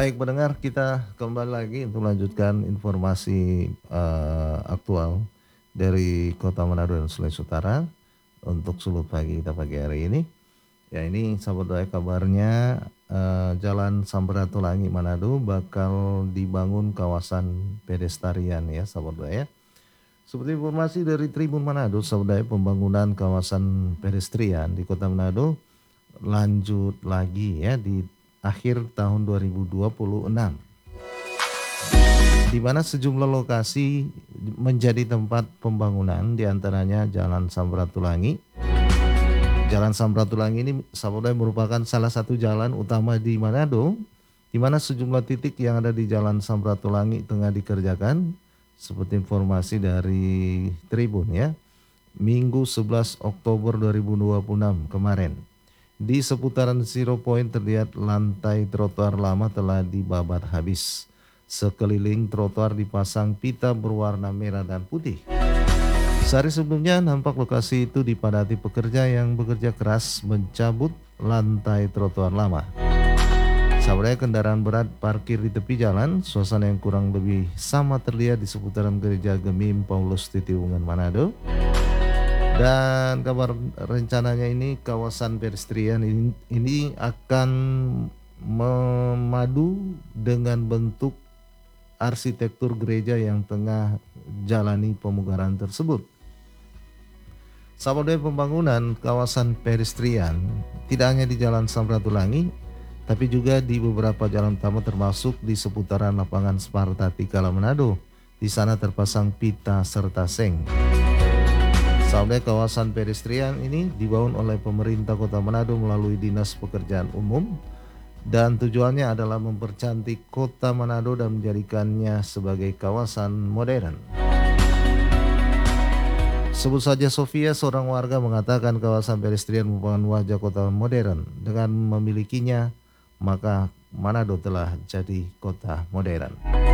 Baik pendengar, kita kembali lagi untuk melanjutkan informasi aktual dari Kota Manado dan Sulawesi Utara untuk sulut pagi kita pagi hari ini. Ya ini sahabat doa kabarnya Jalan Samratulangi Manado bakal dibangun kawasan pedestrian ya sahabat doa ya. Seperti informasi dari Tribun Manado, sahabat doa, pembangunan kawasan pedestrian di Kota Manado lanjut lagi ya di akhir tahun 2026, di mana sejumlah lokasi menjadi tempat pembangunan, diantaranya Jalan Samratulangi. Jalan Samratulangi ini sahabat merupakan salah satu jalan utama di Manado, di mana sejumlah titik yang ada di Jalan Samratulangi tengah dikerjakan, seperti informasi dari Tribun ya. Minggu 11 Oktober 2026 kemarin. Di seputaran Zero Point terlihat lantai trotoar lama telah dibabat habis. Sekeliling trotoar dipasang pita berwarna merah dan putih. Sehari sebelumnya nampak lokasi itu dipadati pekerja yang bekerja keras mencabut lantai trotoar lama. Saudara, kendaraan berat parkir di tepi jalan, suasana yang kurang lebih sama terlihat di seputaran gereja Gemim Paulus Titiwungan Manado. Dan kabar rencananya ini kawasan pedestrian ini akan memadu dengan bentuk arsitektur gereja yang tengah jalani pemugaran tersebut. Sahabat pembangunan kawasan pedestrian tidak hanya di Jalan Samratulangi, tapi juga di beberapa jalan utama termasuk di seputaran lapangan Sparta Tikala Manado. Di sana terpasang pita serta seng. Sahabat, kawasan pedestrian ini dibangun oleh pemerintah Kota Manado melalui Dinas Pekerjaan Umum dan tujuannya adalah mempercantik Kota Manado dan menjadikannya sebagai kawasan modern. Sebut saja Sofia, seorang warga mengatakan kawasan pedestrian merupakan wajah kota modern. Dengan memilikinya, maka Manado telah jadi kota modern.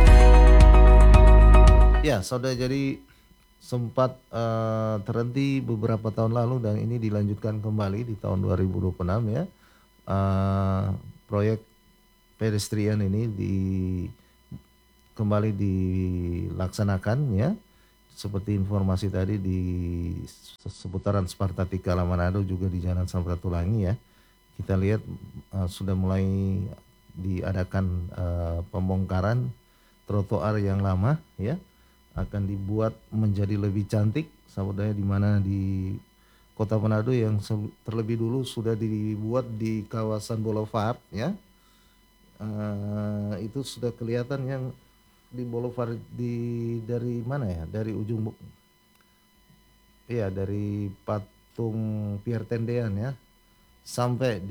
Ya, saudara, jadi sempat terhenti beberapa tahun lalu dan ini dilanjutkan kembali di tahun 2026 ya. Proyek pedestrian ini kembali dilaksanakan ya. Seperti informasi tadi di seputaran Sparta Tikala Manado, juga di Jalan Samratulangi ya. Kita lihat sudah mulai diadakan pembongkaran trotoar yang lama ya, akan dibuat menjadi lebih cantik sahabatnya, di mana di Kota Manado yang terlebih dulu sudah dibuat di kawasan Boulevard ya. Itu sudah kelihatan yang di Boulevard dari mana ya? Dari ujung dari patung Pierre Tendean ya sampai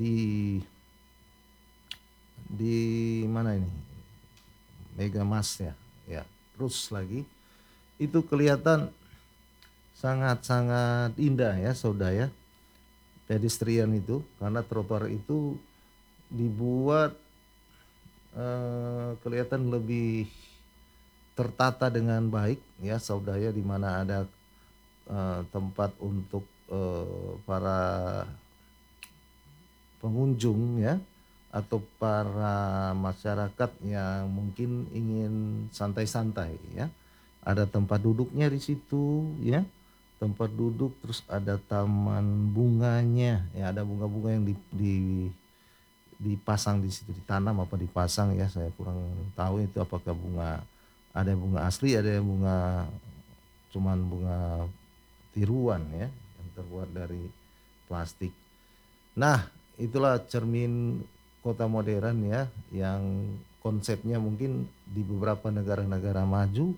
di mana ini? Mega Mas ya. Ya, terus lagi itu kelihatan sangat-sangat indah ya saudara ya, pedestrian itu, karena trotoar itu dibuat kelihatan lebih tertata dengan baik ya saudara ya, di mana ada tempat untuk para pengunjung ya, atau para masyarakat yang mungkin ingin santai-santai ya. Ada tempat duduknya di situ ya, tempat duduk, terus ada taman bunganya ya, ada bunga-bunga yang dipasang di situ, ditanam apa dipasang ya, saya kurang tahu itu apakah bunga, ada bunga asli, ada yang bunga cuman bunga tiruan ya yang terbuat dari plastik. Nah, itulah cermin kota modern ya, yang konsepnya mungkin di beberapa negara-negara maju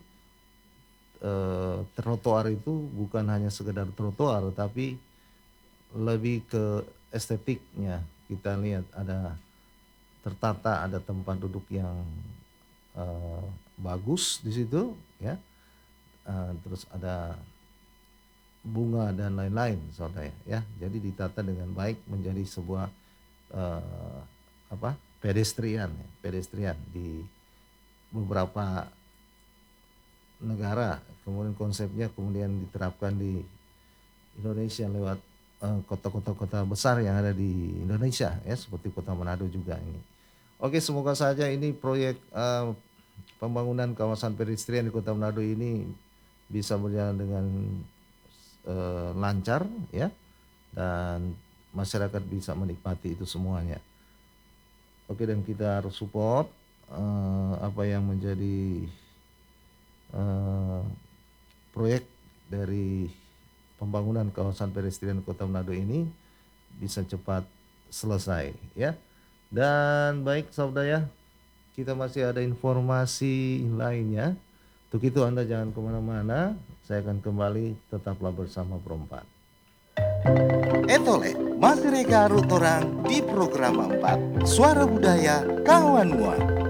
trotoar itu bukan hanya sekedar trotoar, tapi lebih ke estetiknya. Kita lihat ada tertata, ada tempat duduk yang bagus di situ ya, terus ada bunga dan lain-lain saudara ya. Jadi ditata dengan baik menjadi sebuah pedestrian di beberapa negara. Kemudian konsepnya kemudian diterapkan di Indonesia lewat kota-kota besar yang ada di Indonesia ya, seperti Kota Manado juga ini. Oke, semoga saja ini proyek pembangunan kawasan pedestrian di Kota Manado ini bisa berjalan dengan lancar ya, dan masyarakat bisa menikmati itu semuanya. Oke, dan kita harus support apa yang menjadi proyek dari pembangunan kawasan pedestrian Kota Manado ini bisa cepat selesai ya. Dan baik saudara, kita masih ada informasi lainnya. Untuk itu Anda jangan kemana-mana, saya akan kembali, tetaplah bersama Perempat. Etole, masih reka rutorang di program 4 Suara Budaya Kawan Mua.